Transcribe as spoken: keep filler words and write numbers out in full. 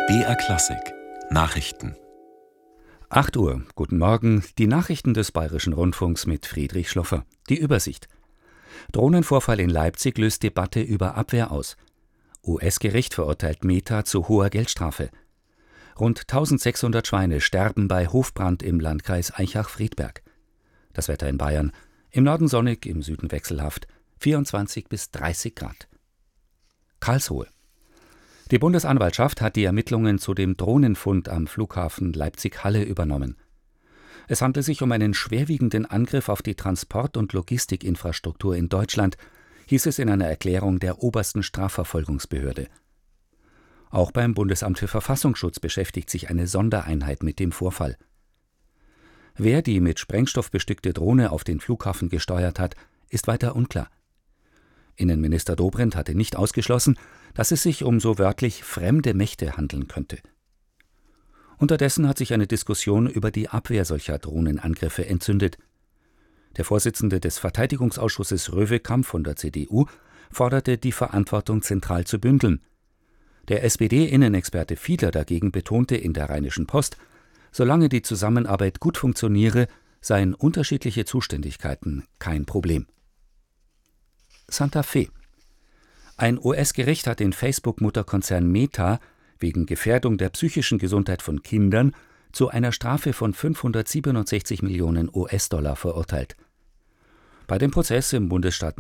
B R Klassik Nachrichten. acht Uhr, guten Morgen, die Nachrichten des Bayerischen Rundfunks mit Friedrich Schloffer. Die Übersicht. Drohnenvorfall in Leipzig löst Debatte über Abwehr aus. U S-Gericht verurteilt Meta zu hoher Geldstrafe. Rund eintausendsechshundert Schweine sterben bei Hofbrand im Landkreis Aichach-Friedberg. Das Wetter in Bayern. Im Norden sonnig, im Süden wechselhaft. vierundzwanzig bis dreißig Grad. Karlsruhe. Die Bundesanwaltschaft hat die Ermittlungen zu dem Drohnenfund am Flughafen Leipzig-Halle übernommen. Es handelt sich um einen schwerwiegenden Angriff auf die Transport- und Logistikinfrastruktur in Deutschland, hieß es in einer Erklärung der obersten Strafverfolgungsbehörde. Auch beim Bundesamt für Verfassungsschutz beschäftigt sich eine Sondereinheit mit dem Vorfall. Wer die mit Sprengstoff bestückte Drohne auf den Flughafen gesteuert hat, ist weiter unklar. Innenminister Dobrindt hatte nicht ausgeschlossen, dass es sich um so wörtlich fremde Mächte handeln könnte. Unterdessen hat sich eine Diskussion über die Abwehr solcher Drohnenangriffe entzündet. Der Vorsitzende des Verteidigungsausschusses Röwekamp von der C D U forderte, die Verantwortung zentral zu bündeln. Der S P D-Innenexperte Fiedler dagegen betonte in der Rheinischen Post, solange die Zusammenarbeit gut funktioniere, seien unterschiedliche Zuständigkeiten kein Problem. Santa Fe. Ein U S-Gericht hat den Facebook-Mutterkonzern Meta wegen Gefährdung der psychischen Gesundheit von Kindern zu einer Strafe von fünfhundertsiebenundsechzig Millionen U S-Dollar verurteilt. Bei dem Prozess im Bundesstaat